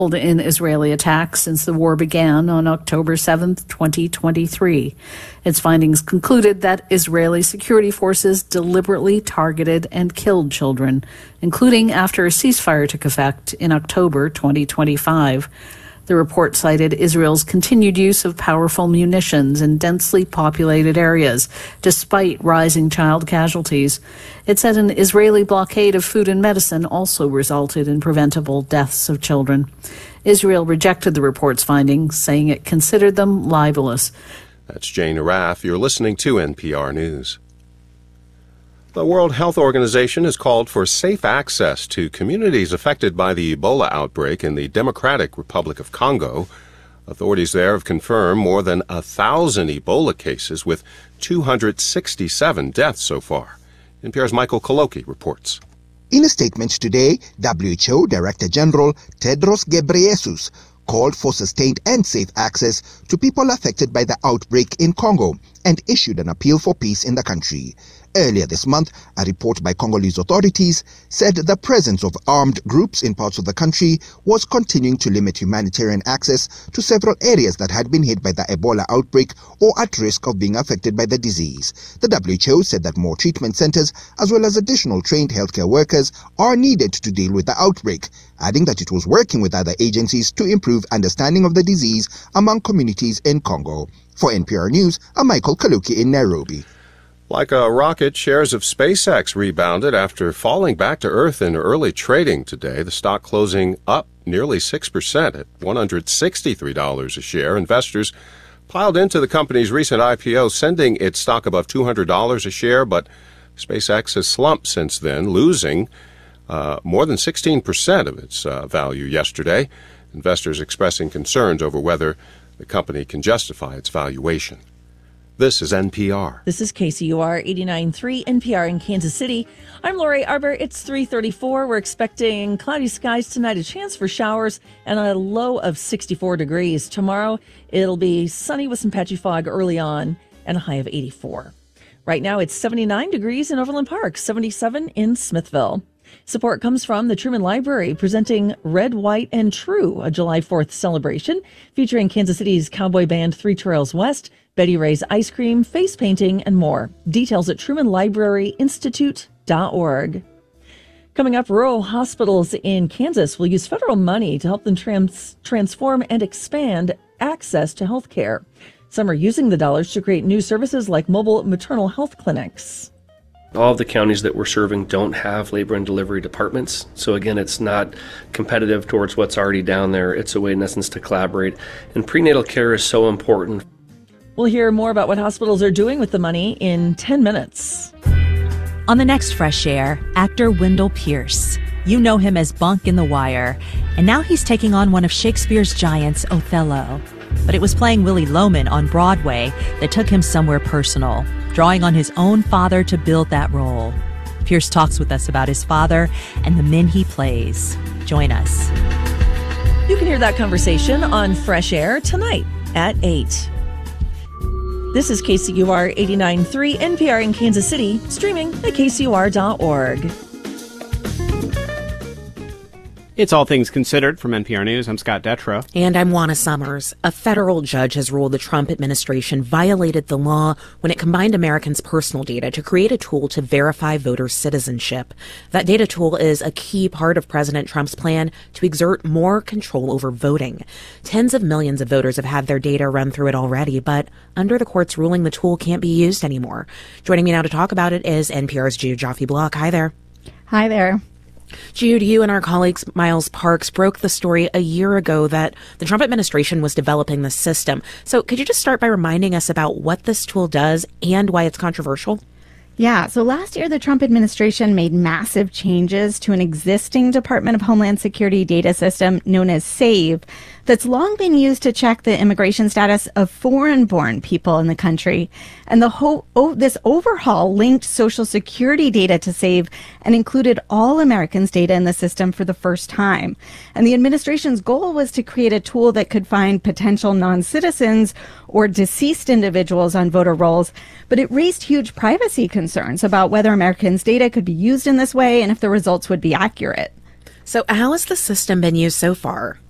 in Israeli attacks since the war began on October 7, 2023. Its findings concluded that Israeli security forces deliberately targeted and killed children, including after a ceasefire took effect in October 2025. The report cited Israel's continued use of powerful munitions in densely populated areas, despite rising child casualties. It said an Israeli blockade of food and medicine also resulted in preventable deaths of children. Israel rejected the report's findings, saying it considered them libelous. That's Jane Araf. You're listening to NPR News. The World Health Organization has called for safe access to communities affected by the Ebola outbreak in the Democratic Republic of Congo. Authorities there have confirmed more than 1,000 Ebola cases with 267 deaths so far. NPR's Michael Koloki reports. In a statement today, WHO Director General Tedros Ghebreyesus called for sustained and safe access to people affected by the outbreak in Congo and issued an appeal for peace in the country. Earlier this month, a report by Congolese authorities said the presence of armed groups in parts of the country was continuing to limit humanitarian access to several areas that had been hit by the Ebola outbreak or at risk of being affected by the disease. The WHO said that more treatment centers as well as additional trained healthcare workers are needed to deal with the outbreak, adding that it was working with other agencies to improve understanding of the disease among communities in Congo. For NPR News, I'm Michael Kaluki in Nairobi. Like a rocket, shares of SpaceX rebounded after falling back to Earth in early trading today. The stock closing up nearly 6% at $163 a share. Investors piled into the company's recent IPO, sending its stock above $200 a share, but SpaceX has slumped since then, losing more than 16% of its value yesterday. Investors expressing concerns over whether the company can justify its valuation. This is NPR. This is KCUR 89.3 NPR in Kansas City. I'm Lori Arbor. It's 3:34. We're expecting cloudy skies tonight, a chance for showers, and a low of 64 degrees. Tomorrow, it'll be sunny with some patchy fog early on and a high of 84. Right now, it's 79 degrees in Overland Park, 77 in Smithville. Support comes from the Truman Library, presenting Red, White, and True, a July 4th celebration featuring Kansas City's cowboy band Three Trails West, Betty Ray's Ice Cream, face painting, and more. Details at TrumanLibraryInstitute.org. Coming up, rural hospitals in Kansas will use federal money to help them transform and expand access to health care. Some are using the dollars to create new services like mobile maternal health clinics. All of the counties that we're serving don't have labor and delivery departments. So again, it's not competitive towards what's already down there. It's a way, in essence, to collaborate. And prenatal care is so important. We'll hear more about what hospitals are doing with the money in 10 minutes. On the next Fresh Air, actor Wendell Pierce. You know him as Bunk in The Wire. And now he's taking on one of Shakespeare's giants, Othello. But it was playing Willie Loman on Broadway that took him somewhere personal, drawing on his own father to build that role. Pierce talks with us about his father and the men he plays. Join us. You can hear that conversation on Fresh Air tonight at 8. This is KCUR 89.3 NPR in Kansas City, streaming at kcur.org. It's All Things Considered from NPR News. I'm Scott Detrow. And I'm Juana Summers. A federal judge has ruled the Trump administration violated the law when it combined Americans' personal data to create a tool to verify voter citizenship. That data tool is a key part of President Trump's plan to exert more control over voting. Tens of millions of voters have had their data run through it already, but under the court's ruling, the tool can't be used anymore. Joining me now to talk about it is NPR's Jude Joffe-Block. Hi there. Hi there. Jude, you and our colleagues Miles Parks broke the story a year ago that the Trump administration was developing the system. So could you just start by reminding us about what this tool does and why it's controversial? Yeah, so last year the Trump administration made massive changes to an existing Department of Homeland Security data system known as SAVE that's long been used to check the immigration status of foreign-born people in the country. And this overhaul linked Social Security data to SAVE and included all Americans' data in the system for the first time. And the administration's goal was to create a tool that could find potential non-citizens or deceased individuals on voter rolls, but it raised huge privacy concerns about whether Americans' data could be used in this way and if the results would be accurate. So how has the system been used so far?